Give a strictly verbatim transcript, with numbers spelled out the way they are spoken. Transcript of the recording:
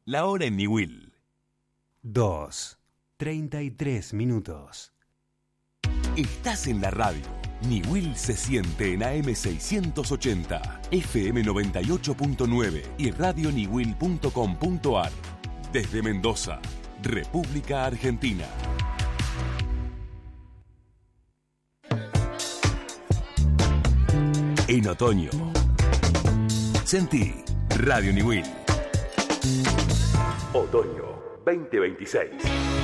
La hora en Niwil. dos, treinta y tres minutos. Estás en la radio. Niwil se siente en A M seiscientos ochenta, F M noventa y ocho punto nueve y radio niwil punto com punto ar. Desde Mendoza, República Argentina. En otoño. Sentí Radio Niwil. Otoño veinte veintiséis.